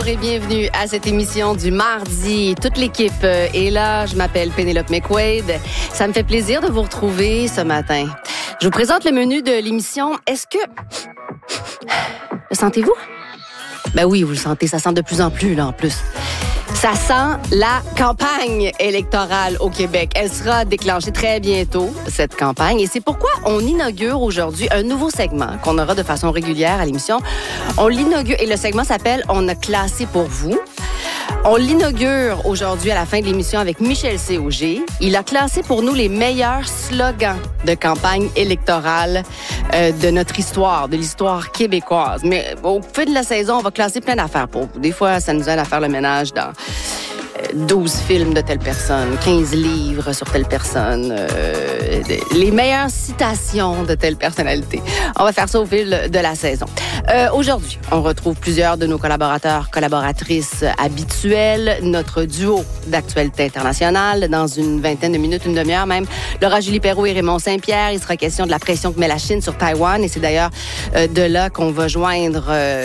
et bienvenue à cette émission du mardi. Toute l'équipe est là. Je m'appelle Pénélope McQuaid. Ça me fait plaisir de vous retrouver ce matin. Je vous présente le menu de l'émission. Est-ce que... Le sentez-vous? Ben oui, vous le sentez. Ça sent de plus en plus, là, en plus. Ça sent la campagne électorale au Québec. Elle sera déclenchée très bientôt, cette campagne. Et c'est pourquoi on inaugure aujourd'hui un nouveau segment qu'on aura de façon régulière à l'émission. On l'inaugure, et le segment s'appelle « On a classé pour vous ». On l'inaugure aujourd'hui à la fin de l'émission avec Michel C.O.G. Il a classé pour nous les meilleurs slogans de campagne électorale de notre histoire, de l'histoire québécoise. Mais au fil de la saison, on va classer plein d'affaires pour vous. Des fois, ça nous aide à faire le ménage dans 12 films de telle personne, 15 livres sur telle personne, les meilleures citations de telle personnalité. On va faire ça au fil de la saison. Aujourd'hui, on retrouve plusieurs de nos collaborateurs, collaboratrices habituelles, notre duo d'actualité internationale dans une vingtaine de minutes, une demi-heure même. Laura-Julie Perrault et Raymond Saint-Pierre. Il sera question de la pression que met la Chine sur Taïwan et c'est d'ailleurs de là qu'on va joindre,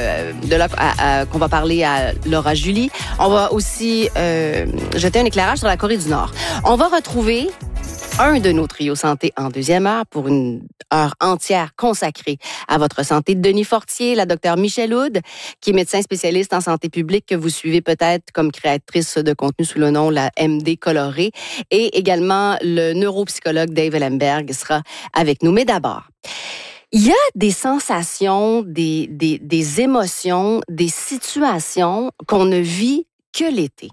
qu'on va parler à Laura-Julie. On va aussi jeter un éclairage sur la Corée du Nord. On va retrouver un de nos trios santé en deuxième heure pour une heure entière consacrée à votre santé. Denis Fortier, la docteure Michèle Houde, qui est médecin spécialiste en santé publique, que vous suivez peut-être comme créatrice de contenu sous le nom la MD Colorée. Et également, le neuropsychologue Dave Ellenberg sera avec nous. Mais d'abord, il y a des sensations, des émotions, des situations qu'on ne vit que l'été.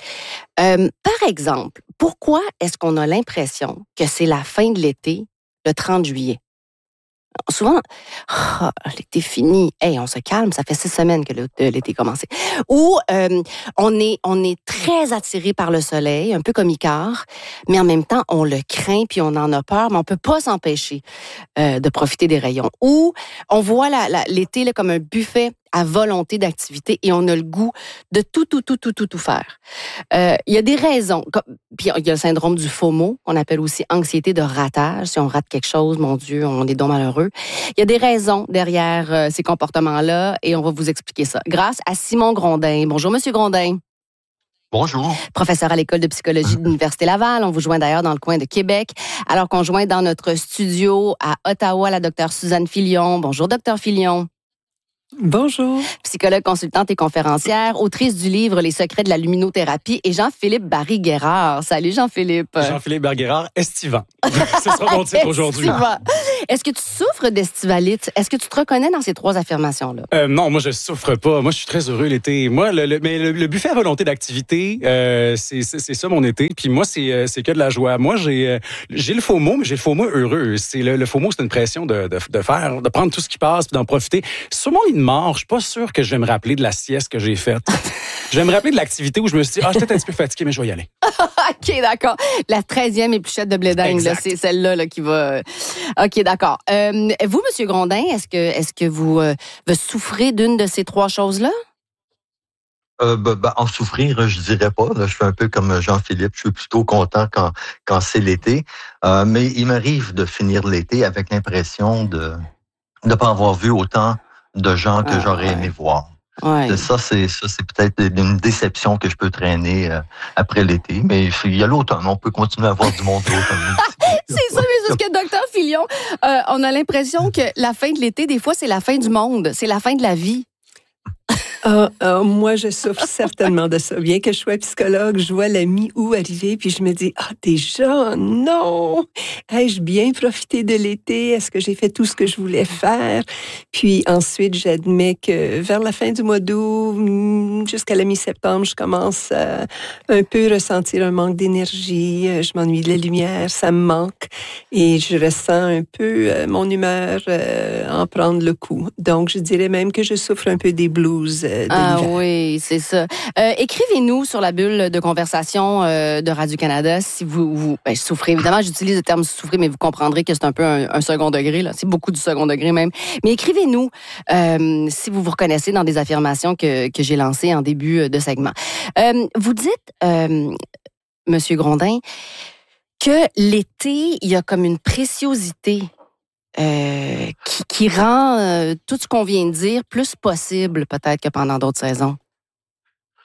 Par exemple, pourquoi est-ce qu'on a l'impression que c'est la fin de l'été, le 30 juillet? Souvent, l'été fini. Hey, on se calme, ça fait 6 semaines que l'été a commencé. Ou on est très attiré par le soleil, un peu comme Icare, mais en même temps, on le craint puis on en a peur, mais on peut pas s'empêcher de profiter des rayons. Ou on voit l'été là, comme un buffet à volonté d'activité et on a le goût de tout faire. Il y a des raisons. Puis il y a le syndrome du FOMO, qu'on appelle aussi anxiété de ratage. Si on rate quelque chose, mon Dieu, on est donc malheureux. Il y a des raisons derrière ces comportements-là et on va vous expliquer ça. Grâce à Simon Grondin. Bonjour, Monsieur Grondin. Bonjour. Professeur à l'École de psychologie de l'Université Laval. On vous joint d'ailleurs dans le coin de Québec. Alors qu'on joint dans notre studio à Ottawa la docteure Suzanne Filion. Bonjour, docteur Filion. Bonjour. Psychologue consultante et conférencière, autrice du livre Les secrets de la luminothérapie et Jean-Philippe Barry-Guerrard. Salut Jean-Philippe. Jean-Philippe Barry-Guerrard, estivant. Ce sera mon titre aujourd'hui. Est-ce que tu souffres d'estivalite? Est-ce que tu te reconnais dans ces 3 affirmations-là? Non, moi je souffre pas. Moi je suis très heureux l'été. Moi, le buffet à volonté d'activité, c'est ça mon été. Puis moi c'est que de la joie. Moi j'ai le FOMO, mais j'ai le FOMO heureux. Le FOMO, c'est une pression de prendre tout ce qui passe puis d'en profiter. Sur mon lit de mort, je suis pas sûr que je vais me rappeler de la sieste que j'ai faite. Je vais me rappeler de l'activité où je me suis dit, je suis peut-être un petit peu fatigué, mais je vais y aller. OK, d'accord. La 13e épluchette de blé d'Inde, là, c'est celle-là là, qui va... OK, d'accord. Vous, M. Grondin, est-ce que vous souffrez d'une de ces 3 choses-là? En souffrir, je dirais pas. Là, je suis un peu comme Jean-Philippe. Je suis plutôt content quand c'est l'été. Mais il m'arrive de finir l'été avec l'impression de ne pas avoir vu autant de gens que j'aurais aimé voir. Ouais. Ça, c'est peut-être une déception que je peux traîner après l'été. Mais il y a l'automne. On peut continuer à voir du monde l'automne. C'est ça, mais c'est ce que docteur Filion, on a l'impression que la fin de l'été, des fois, c'est la fin du monde. C'est la fin de la vie. Moi, je souffre certainement de ça. Bien que je sois psychologue, je vois la mi-août arriver, puis je me dis, déjà, non! Ai-je bien profité de l'été? Est-ce que j'ai fait tout ce que je voulais faire? Puis ensuite, j'admets que vers la fin du mois d'août, jusqu'à la mi-septembre, je commence à un peu ressentir un manque d'énergie. Je m'ennuie de la lumière, ça me manque. Et je ressens un peu mon humeur en prendre le coup. Donc, je dirais même que je souffre un peu des blues. Ah oui, c'est ça. Écrivez-nous sur la bulle de conversation de Radio-Canada si vous souffrez. Évidemment, j'utilise le terme souffrir, mais vous comprendrez que c'est un peu un second degré. Là. C'est beaucoup du second degré même. Mais écrivez-nous si vous vous reconnaissez dans des affirmations que j'ai lancées en début de segment. Vous dites, Monsieur Grondin, que l'été, il y a comme une préciosité qui rend tout ce qu'on vient de dire plus possible peut-être que pendant d'autres saisons.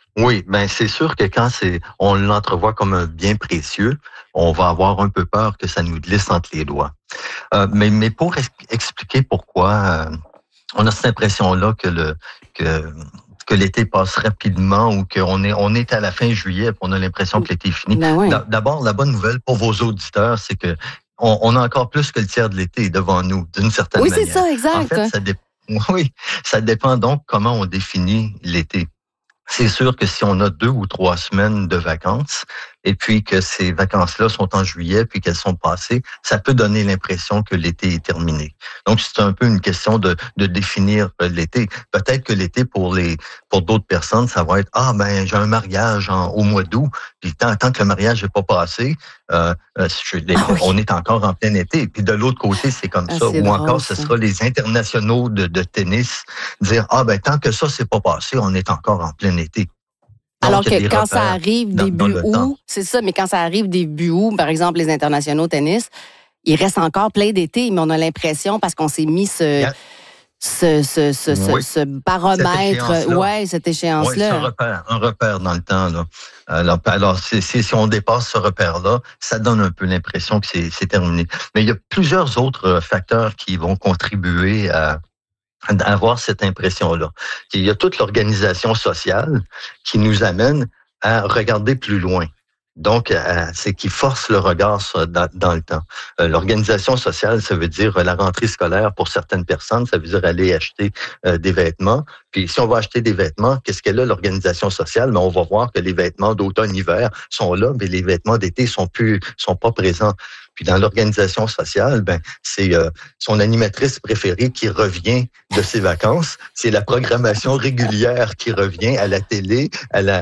Oui, ben c'est sûr que quand on l'entrevoit comme un bien précieux, on va avoir un peu peur que ça nous glisse entre les doigts. Mais pour expliquer pourquoi on a cette impression-là que l'été passe rapidement ou on est à la fin juillet et on a l'impression que l'été est fini. Ben oui. D'abord, la bonne nouvelle pour vos auditeurs, c'est que on a encore plus que le tiers de l'été devant nous, d'une certaine manière. Oui, c'est ça, exact. En fait, ça dépend donc comment on définit l'été. C'est sûr que si on a 2 ou 3 semaines de vacances et puis que ces vacances-là sont en juillet puis qu'elles sont passées, ça peut donner l'impression que l'été est terminé. Donc, c'est un peu une question de définir l'été. Peut-être que l'été, pour d'autres personnes, ça va être, j'ai un mariage au mois d'août, puis tant que le mariage n'est pas passé, on est encore en plein été. Puis de l'autre côté, c'est comme ça. Ou encore, ce sera les internationaux de tennis, dire, tant que ça, c'est pas passé, on est encore en plein été. Donc, alors que quand ça arrive début août, c'est ça, mais quand ça arrive début août, par exemple, les internationaux tennis, il reste encore plein d'été, mais on a l'impression, parce qu'on s'est mis ce baromètre, cette échéance-là. Oui, un repère dans le temps, là. Alors si on dépasse ce repère-là, ça donne un peu l'impression que c'est terminé. Mais il y a plusieurs autres facteurs qui vont contribuer à avoir cette impression-là. Il y a toute l'organisation sociale qui nous amène à regarder plus loin. Donc, c'est qui force le regard dans le temps. L'organisation sociale, ça veut dire la rentrée scolaire pour certaines personnes, ça veut dire aller acheter des vêtements. Puis, si on va acheter des vêtements, qu'est-ce qu'elle a, l'organisation sociale? Mais on va voir que les vêtements d'automne-hiver sont là, mais les vêtements d'été sont pas présents. Puis dans l'organisation sociale, c'est son animatrice préférée qui revient de ses vacances. C'est la programmation régulière qui revient à la télé, à la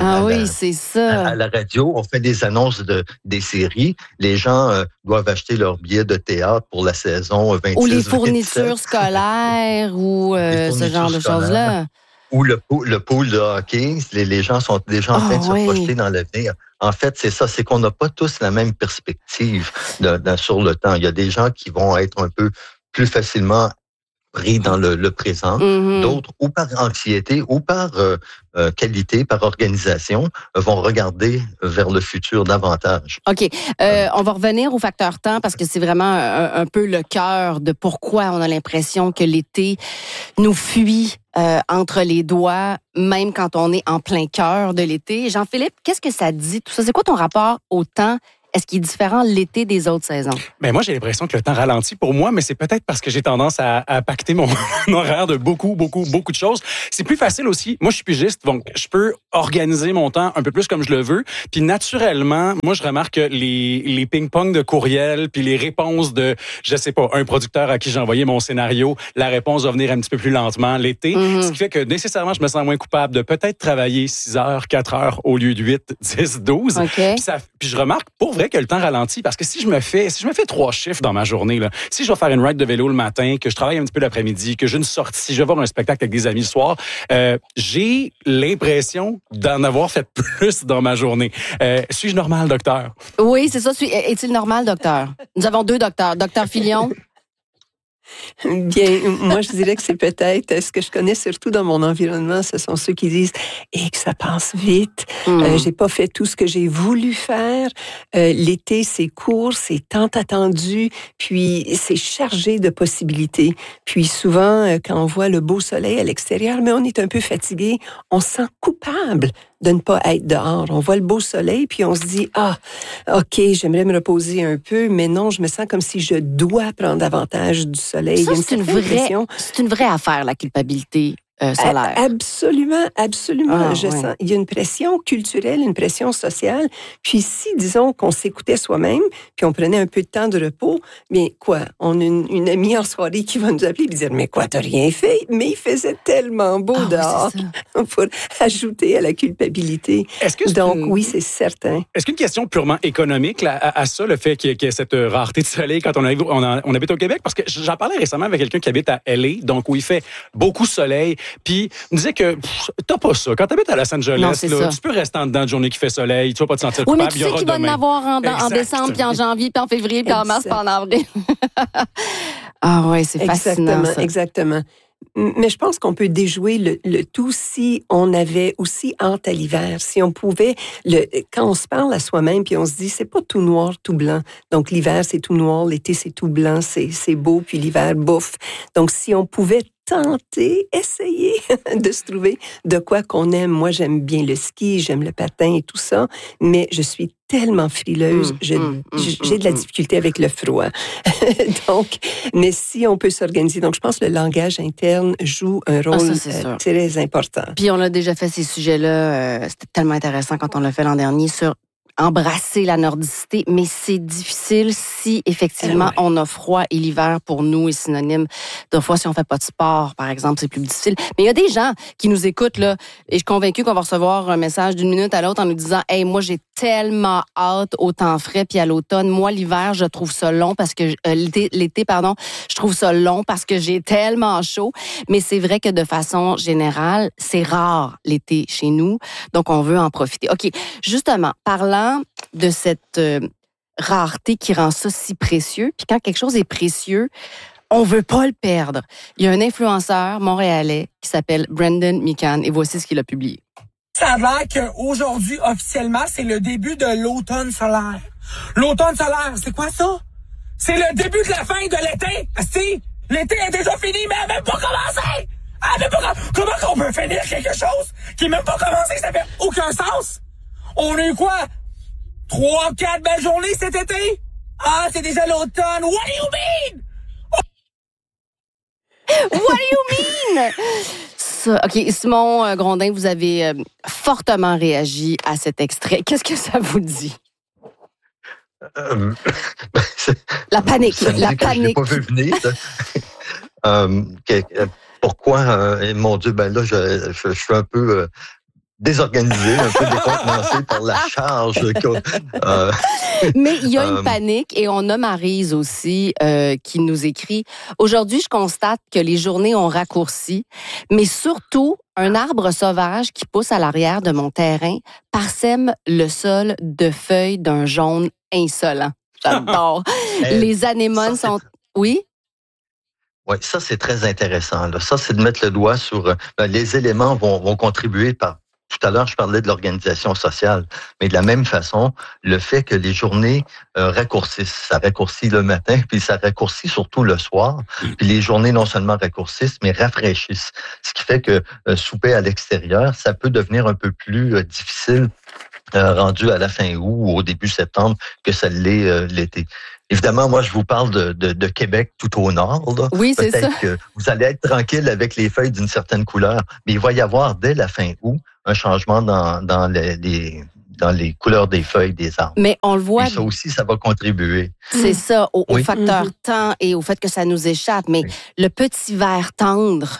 radio. On fait des annonces des séries. Les gens doivent acheter leurs billets de théâtre pour la saison 26-27. Ou les fournitures scolaires ou ce genre de choses-là. Ou le pool de hockey. Les gens sont déjà en train de se projeter dans l'avenir. En fait, c'est ça, c'est qu'on n'a pas tous la même perspective sur le temps. Il y a des gens qui vont être un peu plus facilement pris dans le présent, d'autres, ou par anxiété, ou par qualité, par organisation, vont regarder vers le futur davantage. OK. On va revenir au facteur temps parce que c'est vraiment un peu le cœur de pourquoi on a l'impression que l'été nous fuit entre les doigts, même quand on est en plein cœur de l'été. Jean-Philippe, qu'est-ce que ça dit tout ça? C'est quoi ton rapport au temps? Est-ce qu'il est différent l'été des autres saisons? Ben moi, j'ai l'impression que le temps ralentit pour moi, mais c'est peut-être parce que j'ai tendance à pacter mon horaire de beaucoup de choses. C'est plus facile aussi. Moi, je suis pigiste, donc je peux organiser mon temps un peu plus comme je le veux. Puis naturellement, moi, je remarque que les ping-pong de courriel, puis les réponses de, je sais pas, un producteur à qui j'ai envoyé mon scénario, la réponse va venir un petit peu plus lentement l'été. Ce qui fait que nécessairement, je me sens moins coupable de peut-être travailler 6 heures, 4 heures au lieu de 8, 10, 12. Okay. Puis je remarque pour vrai que le temps ralentit parce que si je me fais 3 chiffres dans ma journée, là, si je vais faire une ride de vélo le matin, que je travaille un petit peu l'après-midi, que j'ai une sortie, si je vais voir un spectacle avec des amis le soir, j'ai l'impression d'en avoir fait plus dans ma journée. Suis-je normal, docteur? Oui, c'est ça. Est-il normal, docteur? Nous avons 2 docteurs. Docteur Filion? Bien, moi, je dirais que c'est peut-être ce que je connais surtout dans mon environnement, ce sont ceux qui disent que ça passe vite. J'ai pas fait tout ce que j'ai voulu faire. L'été, c'est court, c'est tant attendu, puis c'est chargé de possibilités. Puis souvent, quand on voit le beau soleil à l'extérieur, mais on est un peu fatigué, on se sent coupable de ne pas être dehors. On voit le beau soleil, puis on se dit, OK, j'aimerais me reposer un peu, mais non, je me sens comme si je dois prendre davantage du soleil. Ça, c'est une vraie affaire, la culpabilité solaire. Absolument. Je sens, il y a une pression culturelle, une pression sociale. Puis si, disons, qu'on s'écoutait soi-même, puis on prenait un peu de temps de repos, bien quoi, on a une amie en soirée qui va nous appeler et dire, mais quoi, t'as rien fait? Mais il faisait tellement beau dehors pour ajouter à la culpabilité. Oui, c'est certain. Est-ce qu'une question purement économique là, à ça, le fait qu'il y ait cette rareté de soleil quand on habite au Québec? Parce que j'en parlais récemment avec quelqu'un qui habite à LA, donc où il fait beaucoup de soleil. Puis, il me disait que t'as pas ça. Quand t'habites à Los Angeles, là, tu peux rester en dedans de journée qui fait soleil, tu vas pas te sentir coupable. Oui, mais tu sais qu'il va en avoir en décembre, puis en janvier, puis en février, puis en mars, puis en avril. Oui, c'est fascinant. Exactement. Mais je pense qu'on peut déjouer le tout si on avait aussi hâte à l'hiver. Si on pouvait, quand on se parle à soi-même, puis on se dit, c'est pas tout noir, tout blanc. Donc l'hiver, c'est tout noir, l'été, c'est tout blanc, c'est beau, puis l'hiver, bouf. Donc si on pouvait tenter, essayer de se trouver de quoi qu'on aime. Moi, j'aime bien le ski, j'aime le patin et tout ça, mais je suis tellement frileuse, j'ai de la difficulté avec le froid. Donc, mais si on peut s'organiser, donc je pense que le langage interne joue un rôle très important. Puis on a déjà fait ces sujets-là, c'était tellement intéressant quand on l'a fait l'an dernier sur embrasser la nordicité, mais c'est difficile si, effectivement, on a froid et l'hiver, pour nous, est synonyme de froid. Si on fait pas de sport, par exemple, c'est plus difficile. Mais il y a des gens qui nous écoutent, là, et je suis convaincue qu'on va recevoir un message d'une minute à l'autre en nous disant « Hey, moi, j'ai tellement hâte au temps frais puis à l'automne. Moi, l'hiver, je trouve ça long parce que... l'été, je trouve ça long parce que j'ai tellement chaud. » Mais c'est vrai que de façon générale, c'est rare l'été chez nous, donc on veut en profiter. OK, justement, parlant de cette rareté qui rend ça si précieux. Puis quand quelque chose est précieux, on veut pas le perdre. Il y a un influenceur montréalais qui s'appelle Brendan Mikan et voici ce qu'il a publié. Ça a l'air qu'aujourd'hui, officiellement, c'est le début de l'automne solaire. L'automne solaire, c'est quoi ça? C'est le début de la fin de l'été. Asti, l'été est déjà fini, mais elle n'a même pas commencé! Comment qu'on peut finir quelque chose qui n'a même pas commencé? Ça fait aucun sens! On a eu quoi? 3-4 belles journées cet été? Ah, c'est déjà l'automne. What do you mean? What do you mean? Ça, OK, Simon Grondin, vous avez fortement réagi à cet extrait. Qu'est-ce que ça vous dit? La panique. La panique. Je n'ai pas vu venir. Pourquoi, mon Dieu, ben là, je suis un peu... désorganisé, un peu décontenancé par la charge. Mais il y a une panique et on a Maryse aussi qui nous écrit « Aujourd'hui, je constate que les journées ont raccourci, mais surtout, un arbre sauvage qui pousse à l'arrière de mon terrain parsème le sol de feuilles d'un jaune insolent. » J'adore. Les anémones sont... Oui? Oui, ça, c'est très intéressant. Là. Ça, c'est de mettre le doigt sur... les éléments vont contribuer par... Tout à l'heure, je parlais de l'organisation sociale, mais de la même façon, le fait que les journées raccourcissent, ça raccourcit le matin, puis ça raccourcit surtout le soir, puis les journées non seulement raccourcissent, mais rafraîchissent. Ce qui fait que souper à l'extérieur, ça peut devenir un peu plus difficile rendu à la fin août ou au début septembre que ça l'est l'été. Évidemment, moi, je vous parle de Québec tout au nord. Là. Oui, c'est ça. Peut-être que vous allez être tranquille avec les feuilles d'une certaine couleur, mais il va y avoir dès la fin août un changement dans les couleurs des feuilles des arbres. Mais on le voit. Et ça aussi, ça va contribuer. C'est ça, au facteur temps et au fait que ça nous échappe. Mais le petit vert tendre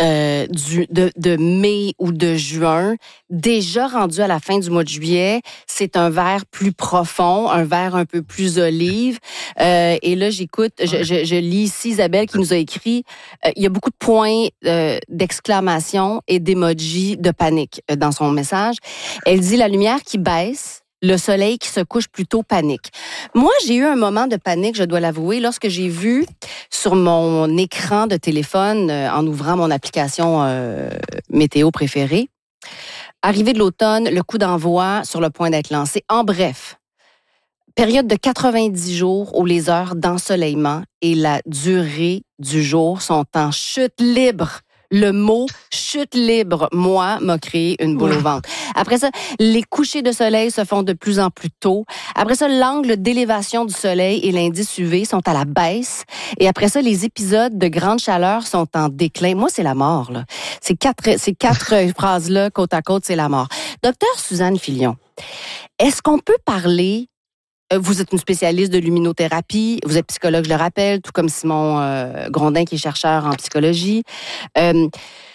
de mai ou de juin, déjà rendu à la fin du mois de juillet, c'est un vert plus profond, un vert un peu plus olive. Et là, je lis ici Isabelle qui nous a écrit, il y a beaucoup de points d'exclamation et d'emojis de panique dans son message. Elle dit « La lumière qui baisse ». Le soleil qui se couche plutôt panique. Moi, j'ai eu un moment de panique, je dois l'avouer, lorsque j'ai vu sur mon écran de téléphone, en ouvrant mon application météo préférée, arrivée de l'automne, le coup d'envoi sur le point d'être lancé. En bref, période de 90 jours où les heures d'ensoleillement et la durée du jour sont en chute libre. Le mot « chute libre », moi, m'a créé une boule au ventre. Après ça, les couchers de soleil se font de plus en plus tôt. Après ça, l'angle d'élévation du soleil et l'indice UV sont à la baisse. Et après ça, les épisodes de grande chaleur sont en déclin. Moi, c'est la mort, là. Ces quatre phrases-là, côte à côte, c'est la mort. Docteur Suzanne Filion, est-ce qu'on peut parler... Vous êtes une spécialiste de luminothérapie, vous êtes psychologue, je le rappelle, tout comme Simon Grondin qui est chercheur en psychologie.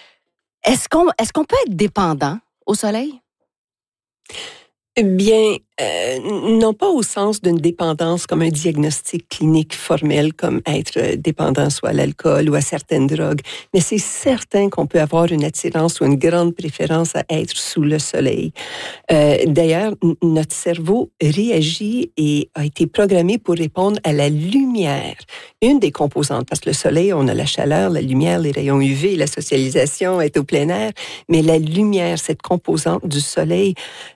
Est-ce qu'on peut être dépendant au soleil? Bien, Non pas au sens d'une dépendance comme un diagnostic clinique formel, comme être dépendant soit à l'alcool ou à certaines drogues, mais c'est certain qu'on peut avoir une attirance ou une grande préférence à être sous le soleil. D'ailleurs, notre cerveau réagit et a été programmé pour répondre à la lumière. Une des composantes, parce que le soleil, on a la chaleur, la lumière, les rayons UV, la socialisation, être au plein air, mais la lumière, cette composante du soleil,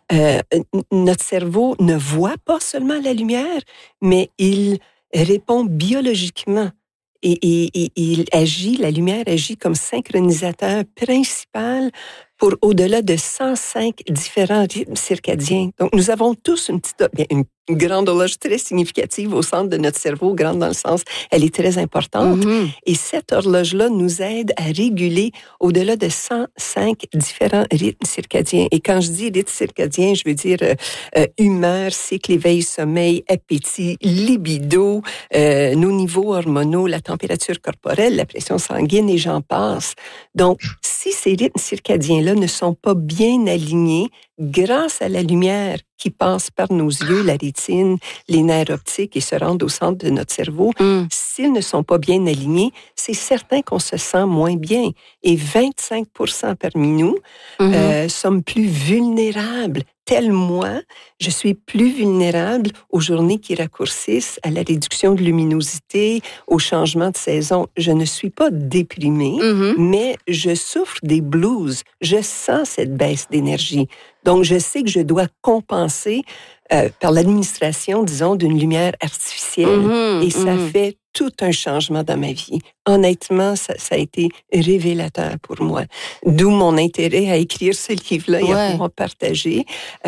notre cerveau ne voit pas seulement la lumière, mais il répond biologiquement. Et il agit, la lumière agit comme synchronisateur principal pour au-delà de 105 différents rythmes circadiens. Donc, nous avons tous une grande horloge très significative au centre de notre cerveau, grande dans le sens, elle est très importante. Mm-hmm. Et cette horloge-là nous aide à réguler au-delà de 105 différents rythmes circadiens. Et quand je dis rythme circadien, je veux dire humeur, cycle, éveil, sommeil, appétit, libido, nos niveaux hormonaux, la température corporelle, la pression sanguine et j'en passe. Donc, si ces rythmes circadiens-là ne sont pas bien alignés, grâce à la lumière qui passe par nos yeux, la rétine, les nerfs optiques et se rendent au centre de notre cerveau, s'ils ne sont pas bien alignés, c'est certain qu'on se sent moins bien. Et 25% parmi nous sommes plus vulnérables. Tel moi, je suis plus vulnérable aux journées qui raccourcissent, à la réduction de luminosité, au changement de saison. Je ne suis pas déprimée, mais je souffre des blues. Je sens cette baisse d'énergie. Donc, je sais que je dois compenser par l'administration, disons, d'une lumière artificielle. Et ça fait tout un changement dans ma vie. Honnêtement, ça a été révélateur pour moi. D'où mon intérêt à écrire ce livre-là et à pouvoir partager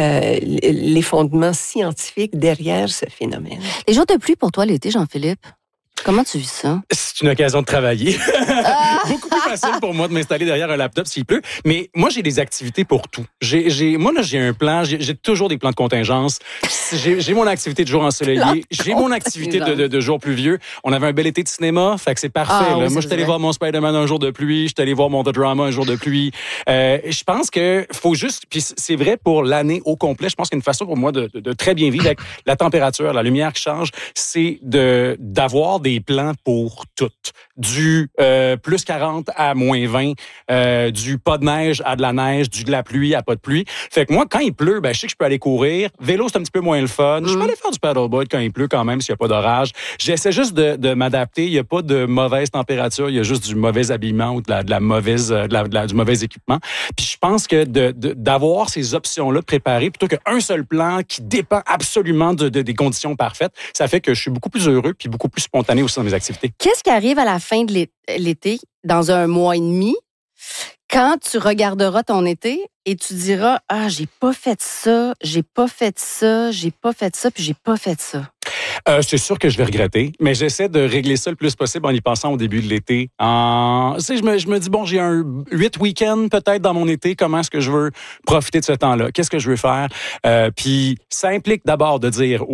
les fondements scientifiques derrière ce phénomène. Les jours de pluie pour toi l'été, Jean-Philippe? Comment tu vis ça? C'est une occasion de travailler. Beaucoup plus facile pour moi de m'installer derrière un laptop s'il pleut. Mais moi, j'ai des activités pour tout. Moi, j'ai un plan. J'ai toujours des plans de contingence. J'ai mon activité de jour ensoleillé. J'ai mon activité de jour pluvieux. On avait un bel été de cinéma, fait que c'est parfait. Moi, je suis allé voir mon Spider-Man un jour de pluie. Je suis allé voir mon The Drama un jour de pluie. Je pense que faut juste... Puis c'est vrai pour l'année au complet. Je pense qu'une façon pour moi de très bien vivre avec la température, la lumière qui change, c'est d'avoir des plans pour toutes. Du plus 40 à moins 20, du pas de neige à de la neige, du de la pluie à pas de pluie. Fait que moi, quand il pleut, je sais que je peux aller courir. Vélo, c'est un petit peu moins le fun. Je peux aller faire du paddleboard quand il pleut quand même, s'il n'y a pas d'orage. J'essaie juste de m'adapter. Il n'y a pas de mauvaise température. Il y a juste du mauvais habillement ou du mauvais équipement. Puis je pense que d'avoir ces options-là préparées plutôt qu'un seul plan qui dépend absolument des conditions parfaites, ça fait que je suis beaucoup plus heureux puis beaucoup plus spontané aussi dans mes activités. Qu'est-ce qui arrive à la fin de l'été, dans un mois et demi, quand tu regarderas ton été et tu diras « Ah, j'ai pas fait ça, j'ai pas fait ça, j'ai pas fait ça, puis j'ai pas fait ça ». C'est sûr que je vais regretter, mais j'essaie de régler ça le plus possible en y pensant au début de l'été. Je me dis, bon, j'ai 8 week-ends peut-être dans mon été. Comment est-ce que je veux profiter de ce temps-là? Qu'est-ce que je veux faire? Puis ça implique d'abord de dire